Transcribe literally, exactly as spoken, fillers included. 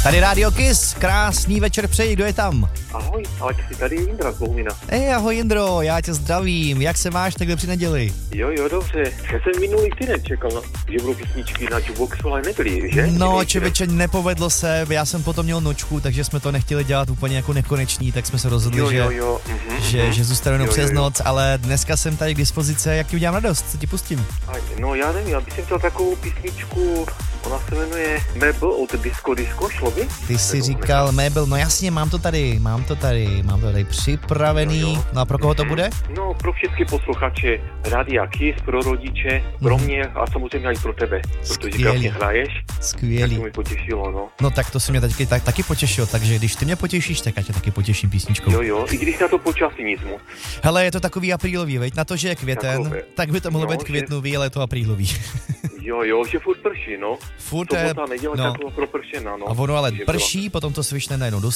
Tady Rádio Kiss, krásný večer přeji, kdo je tam? Ahoj, Alexi, tady je Jindra z Bohumina. Ej, ahoj Jindro, já tě zdravím, jak se máš takhle při neděli? Jo, jo, dobře. Já jsem minulý týden čekal, že budou písničky na jukeboxu, ale nebyly, že? No, čeveče, nepovedlo se, já jsem potom měl nočku, takže jsme to nechtěli dělat úplně jako nekonečný, tak jsme se rozhodli, jo, že, jo, jo. Mhm, že, mhm. že zůstanu jenom Jo, přes jo, jo. noc, ale dneska jsem tady k dispozici, jak ti udělám radost, co ti pustím? Aj, no já nevím, já bych chtěl takovou písničku, ona se jmenuje Mabel od Disco Disco, šlo by? Ty jsi Nebo říkal Mabel, no jasně, mám to tady, mám to tady, mám to tady připravený, Jo, jo. no a pro koho to bude? No, pro všechny posluchače Rádia Kiss, pro rodiče, pro mě a samozřejmě i pro tebe, protože Skvělý. krásně hraješ, tak Skvělý. to mi potěšilo, no. No tak to se mě taky, tak, taky potěšilo, takže když ty mě potěšíš, tak já tě taky potěším písničkou. Jo, jo, i když na to počasí nic moc. Hele, je to takový aprílový, veď? Na to, že je květen, Takové. tak by to mohlo No, být že- květnový, ale je to aprílový. Jo, jo, že furt prší, no. Furt je, Sobota, neděle, no. taková propršená, no. A ono ale Že byla. prší, potom to svišne najednou do